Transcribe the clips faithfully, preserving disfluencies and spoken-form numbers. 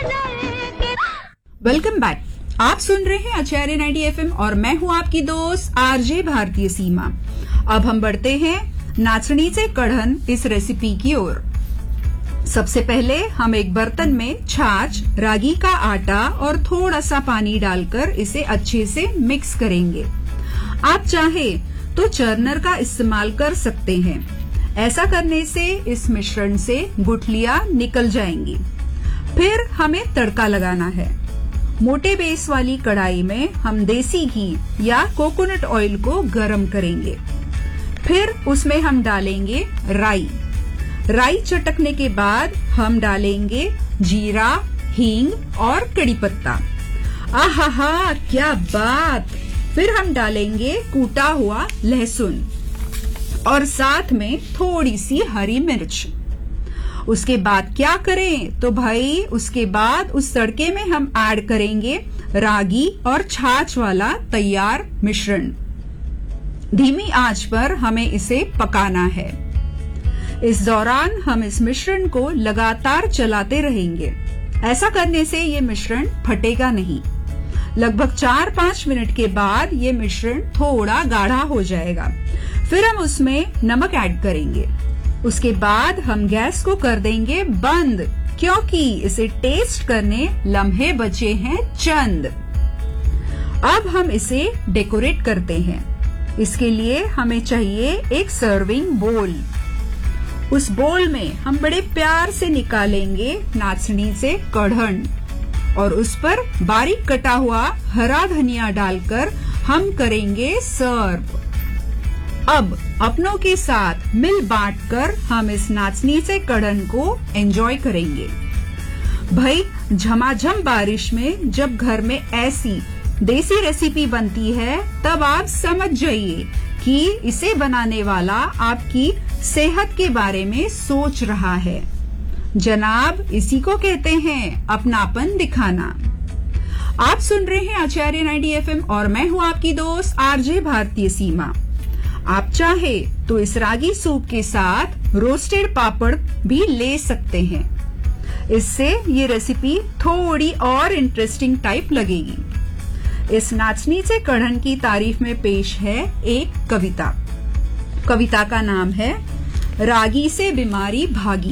Welcome back. आप सुन रहे हैं आचार्य नाइंटी एफएम और मैं हूं आपकी दोस्त आरजे भारतीय सीमा। अब हम बढ़ते हैं नाचनी से कढ़न इस रेसिपी की ओर। सबसे पहले हम एक बर्तन में छाछ, रागी का आटा और थोड़ा सा पानी डालकर इसे अच्छे से मिक्स करेंगे। आप चाहे तो चर्नर का इस्तेमाल कर सकते हैं। ऐसा करने से इस मिश्रण से गुठलियां निकल जाएंगी। फिर हमें तड़का लगाना है। मोटे बेस वाली कढ़ाई में हम देसी घी या कोकोनट ऑयल को गरम करेंगे। फिर उसमें हम डालेंगे राई। राई चटकने के बाद हम डालेंगे जीरा, हींग और कड़ी पत्ता। आहा, क्या बात! फिर हम डालेंगे कूटा हुआ लहसुन और साथ में थोड़ी सी हरी मिर्च। उसके बाद क्या करें तो भाई उसके बाद उस तड़के में हम ऐड करेंगे रागी और छाछ वाला तैयार मिश्रण। धीमी आंच पर हमें इसे पकाना है। इस दौरान हम इस मिश्रण को लगातार चलाते रहेंगे। ऐसा करने से ये मिश्रण फटेगा नहीं। लगभग चार पांच मिनट के बाद ये मिश्रण थोड़ा गाढ़ा हो जाएगा। फिर हम उसमें नमक ऐड करेंगे। उसके बाद हम गैस को कर देंगे बंद, क्योंकि इसे टेस्ट करने लम्हे बचे हैं चंद। अब हम इसे डेकोरेट करते हैं। इसके लिए हमें चाहिए एक सर्विंग बोल। उस बोल में हम बड़े प्यार से निकालेंगे नाचनी से कढ़न और उस पर बारीक कटा हुआ हरा धनिया डालकर हम करेंगे सर्व। अब अपनों के साथ मिल बांटकर हम इस नाचनी से कढ़न को एंजॉय करेंगे। भाई झमाझम बारिश में जब घर में ऐसी देसी रेसिपी बनती है तब आप समझ जाइए कि इसे बनाने वाला आपकी सेहत के बारे में सोच रहा है। जनाब, इसी को कहते हैं अपनापन दिखाना। आप सुन रहे हैं आचार्य नाइंटी एफएम और मैं हूं आपकी दोस्त आरजे भारतीय सीमा। आप चाहे तो इस रागी सूप के साथ रोस्टेड पापड़ भी ले सकते हैं। इससे ये रेसिपी थोड़ी और इंटरेस्टिंग टाइप लगेगी। इस नाचनी से कढ़न की तारीफ में पेश है एक कविता। कविता का नाम है रागी से बीमारी भागी।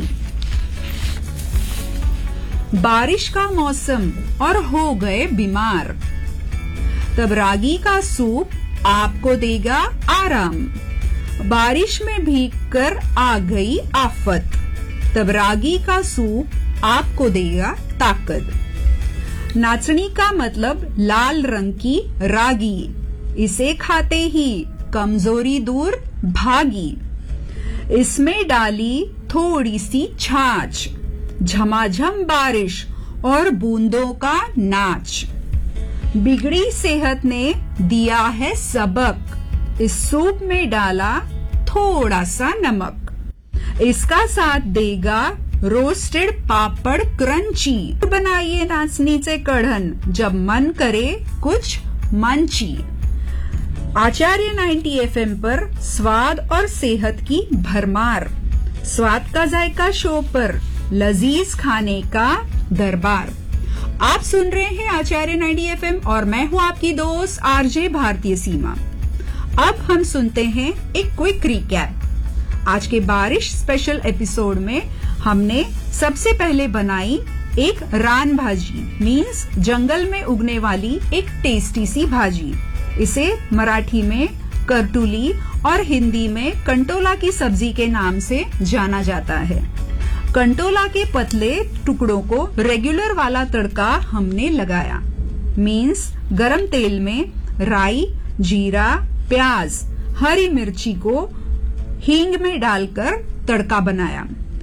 बारिश का मौसम और हो गए बीमार, तब रागी का सूप आपको देगा आराम। बारिश में भीगकर आ गई आफत, तब रागी का सूप आपको देगा ताकत। नाचनी का मतलब लाल रंग की रागी। इसे खाते ही कमजोरी दूर भागी। इसमें डाली थोड़ी सी छाछ, झमाझम बारिश और बूंदों का नाच। बिगड़ी सेहत ने दिया है सबक। इस सूप में डाला थोड़ा सा नमक। इसका साथ देगा रोस्टेड पापड़ क्रंची। बनाइए नाचनी से कढ़न जब मन करे कुछ मंची। आचार्य नाइंटी एफएम पर स्वाद और सेहत की भरमार। स्वाद का जायका शो पर लजीज खाने का दरबार। आप सुन रहे हैं आचार्य नाइंटी एफएम और मैं हूं आपकी दोस्त आरजे भारतीय सीमा। अब हम सुनते हैं एक क्विक रिकैप। आज के बारिश स्पेशल एपिसोड में हमने सबसे पहले बनाई एक रान भाजी, मीन्स जंगल में उगने वाली एक टेस्टी सी भाजी। इसे मराठी में करटुली और हिंदी में कंटोला की सब्जी के नाम से जाना जाता है। कंटोला के पतले टुकड़ों को रेगुलर वाला तड़का हमने लगाया, मीन्स गरम तेल में राई, जीरा, प्याज, हरी मिर्ची को हींग में डालकर तड़का बनाया।